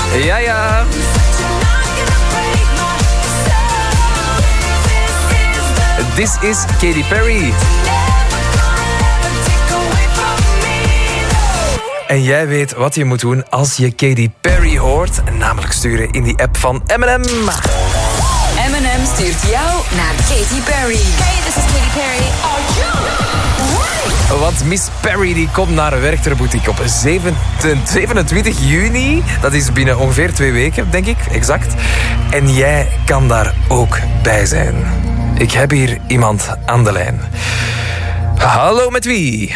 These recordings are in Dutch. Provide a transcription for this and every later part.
Ja. This is Katy Perry. En jij weet wat je moet doen als je Katy Perry hoort. Namelijk sturen in die app van M&M. M&M stuurt jou naar Katy Perry. Hey, this is Katy Perry. Are you ready? Want Miss Perry die komt naar de Werchter Boutique op 27 juni. Dat is binnen ongeveer 2 weken, denk ik, exact. En jij kan daar ook bij zijn. Ik heb hier iemand aan de lijn. Hallo, met wie?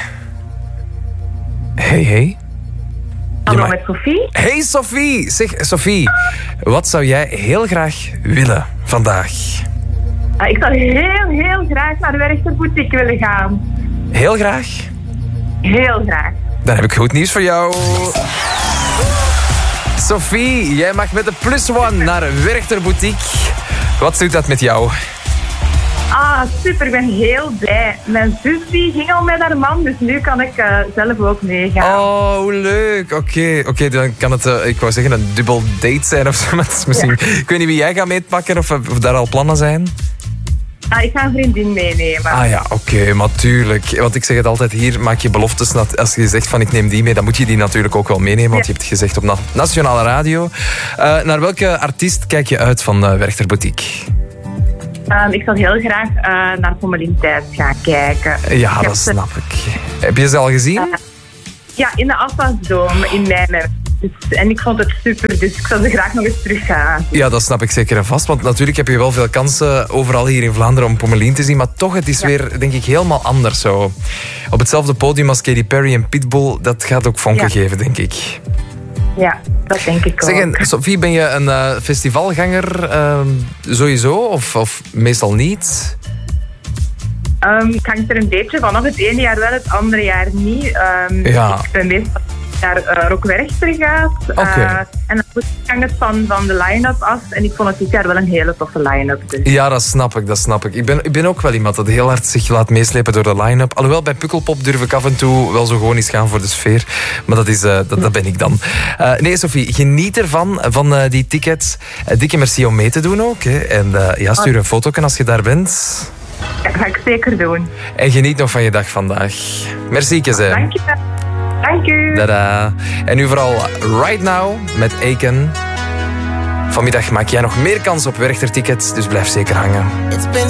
Hey. Hallo, met Sophie. Hey Sophie. Zeg, Sophie, wat zou jij heel graag willen vandaag? Ik zou heel graag naar de Werchter Boutique willen gaan. Heel graag? Heel graag. Dan heb ik goed nieuws voor jou. Sophie, jij mag met de +1 naar Werchter Boutique. Wat doet dat met jou? Super, ik ben heel blij. Mijn zus die ging al met haar man, dus nu kan ik zelf ook meegaan. Oh, hoe leuk. Oké, dan kan het, ik wou zeggen, een dubbel date zijn of zo. Maar het is misschien, ja. Ik weet niet wie jij gaat meepakken of daar al plannen zijn. Ik ga een vriendin meenemen. Ja, oké, maar tuurlijk. Want ik zeg het altijd, hier maak je beloftes. Als je zegt van ik neem die mee, dan moet je die natuurlijk ook wel meenemen. Want je hebt gezegd op Nationale Radio. Naar welke artiest kijk je uit van Werchter Boutique? Ik zou heel graag naar Pommelien Thijs gaan kijken. Ja, dat snap ik. Heb je ze al gezien? Ja, in de Afwasdome in Nijmegen. En ik vond het super, dus ik zou ze graag nog eens terug gaan. Ja, dat snap ik zeker en vast. Want natuurlijk heb je wel veel kansen overal hier in Vlaanderen om Pommelien te zien. Maar toch, het is weer, denk ik, helemaal anders zo. Op hetzelfde podium als Katy Perry en Pitbull, dat gaat ook vonken geven, denk ik. Ja, dat denk ik ook. Zeg, en Sophie, ben je een festivalganger sowieso of meestal niet? Het hangt er een beetje vanaf. Het ene jaar wel, het andere jaar niet. Ik ben meestal naar Rock Werchter gaat. En dan hangt het van de line-up af. En ik vond het dit jaar wel een hele toffe line-up. Dus. Ja, dat snap ik. Ik ben ook wel iemand dat heel hard zich laat meeslepen door de line-up. Alhoewel, bij Pukkelpop durf ik af en toe wel zo gewoon eens gaan voor de sfeer. Maar dat ben ik dan. Nee, Sophie, geniet ervan, van die tickets. Dikke merci om mee te doen ook. Hè. En stuur een foto als je daar bent. Ja, dat ga ik zeker doen. En geniet nog van je dag vandaag. Merci, hè. Dank je. Dank u. Tada. En nu vooral Right Now met Aiken. Vanmiddag maak jij nog meer kans op Werchter tickets, dus blijf zeker hangen. It's been